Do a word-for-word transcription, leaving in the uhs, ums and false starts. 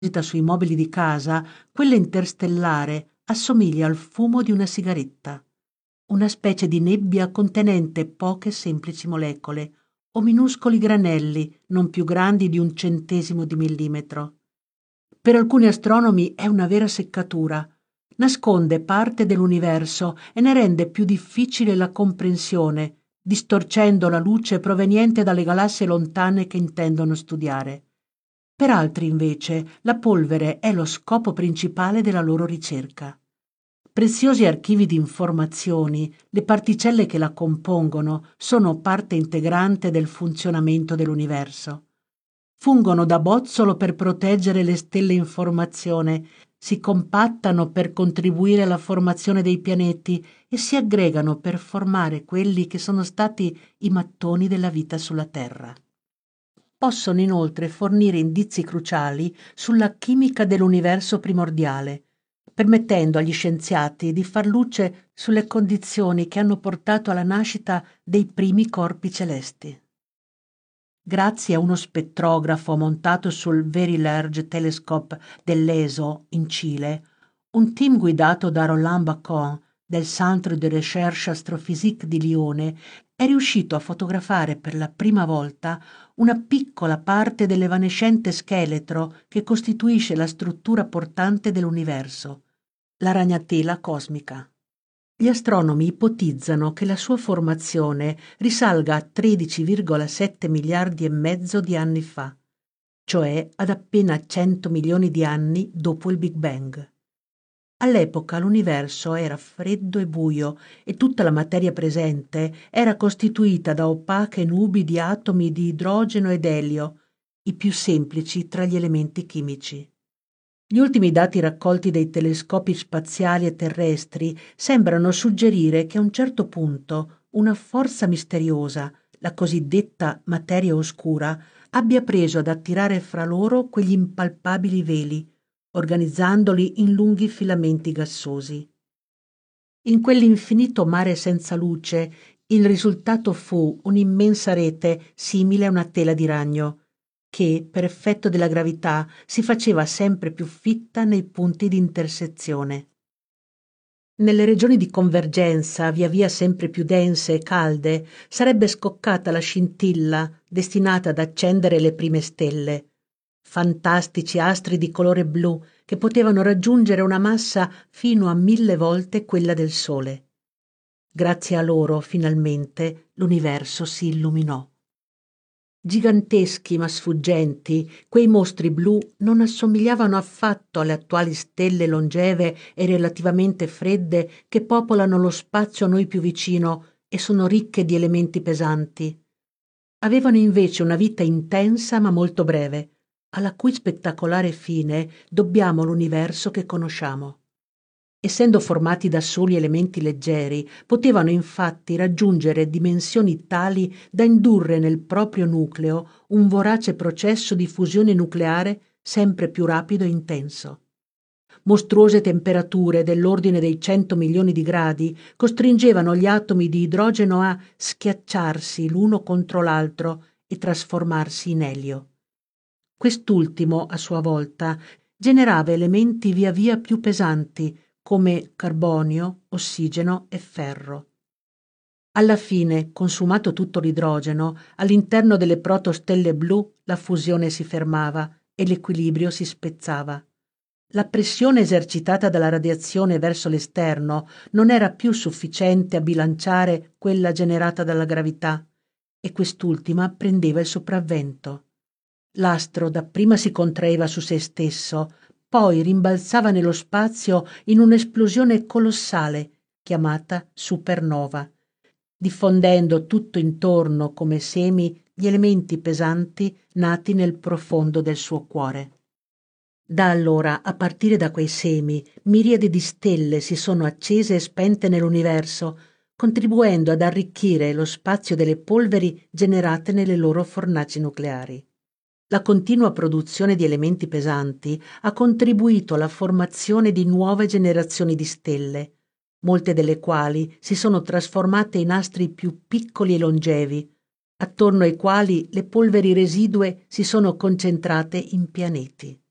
sui mobili di casa, quella interstellare assomiglia al fumo di una sigaretta, una specie di nebbia contenente poche semplici molecole o minuscoli granelli non più grandi di un centesimo di millimetro. Per alcuni astronomi è una vera seccatura, nasconde parte dell'universo e ne rende più difficile la comprensione, distorcendo la luce proveniente dalle galassie lontane che intendono studiare. Per altri, invece, la polvere è lo scopo principale della loro ricerca. Preziosi archivi di informazioni, le particelle che la compongono sono parte integrante del funzionamento dell'universo. Fungono da bozzolo per proteggere le stelle in formazione, si compattano per contribuire alla formazione dei pianeti e si aggregano per formare quelli che sono stati i mattoni della vita sulla Terra. Possono inoltre fornire indizi cruciali sulla chimica dell'universo primordiale, permettendo agli scienziati di far luce sulle condizioni che hanno portato alla nascita dei primi corpi celesti. Grazie a uno spettrografo montato sul Very Large Telescope dell'E S O in Cile, un team guidato da Roland Bacon del Centre de Recherche Astrophysique di Lione è riuscito a fotografare per la prima volta una piccola parte dell'evanescente scheletro che costituisce la struttura portante dell'universo, la ragnatela cosmica. Gli astronomi ipotizzano che la sua formazione risalga a tredici virgola sette miliardi e mezzo di anni fa, cioè ad appena cento milioni di anni dopo il Big Bang. All'epoca l'universo era freddo e buio e tutta la materia presente era costituita da opache nubi di atomi di idrogeno ed elio, i più semplici tra gli elementi chimici. Gli ultimi dati raccolti dai telescopi spaziali e terrestri sembrano suggerire che a un certo punto una forza misteriosa, la cosiddetta materia oscura, abbia preso ad attirare fra loro quegli impalpabili veli, organizzandoli in lunghi filamenti gassosi. In quell'infinito mare senza luce, il risultato fu un'immensa rete simile a una tela di ragno, che, per effetto della gravità, si faceva sempre più fitta nei punti di intersezione. Nelle regioni di convergenza, via via sempre più dense e calde, sarebbe scoccata la scintilla destinata ad accendere le prime stelle, fantastici astri di colore blu che potevano raggiungere una massa fino a mille volte quella del Sole. Grazie a loro, finalmente, l'universo si illuminò. Giganteschi ma sfuggenti, quei mostri blu non assomigliavano affatto alle attuali stelle longeve e relativamente fredde che popolano lo spazio a noi più vicino e sono ricche di elementi pesanti. Avevano invece una vita intensa ma molto breve, alla cui spettacolare fine dobbiamo l'universo che conosciamo. Essendo formati da soli elementi leggeri, potevano infatti raggiungere dimensioni tali da indurre nel proprio nucleo un vorace processo di fusione nucleare sempre più rapido e intenso. Mostruose temperature dell'ordine dei cento milioni di gradi costringevano gli atomi di idrogeno a schiacciarsi l'uno contro l'altro e trasformarsi in elio. Quest'ultimo, a sua volta, generava elementi via via più pesanti, come carbonio, ossigeno e ferro. Alla fine, consumato tutto l'idrogeno, all'interno delle protostelle blu la fusione si fermava e l'equilibrio si spezzava. La pressione esercitata dalla radiazione verso l'esterno non era più sufficiente a bilanciare quella generata dalla gravità e quest'ultima prendeva il sopravvento. L'astro dapprima si contraeva su se stesso, poi rimbalzava nello spazio in un'esplosione colossale chiamata supernova, diffondendo tutto intorno come semi gli elementi pesanti nati nel profondo del suo cuore. Da allora, a partire da quei semi, miriadi di stelle si sono accese e spente nell'universo, contribuendo ad arricchire lo spazio delle polveri generate nelle loro fornaci nucleari. La continua produzione di elementi pesanti ha contribuito alla formazione di nuove generazioni di stelle, molte delle quali si sono trasformate in astri più piccoli e longevi, attorno ai quali le polveri residue si sono concentrate in pianeti.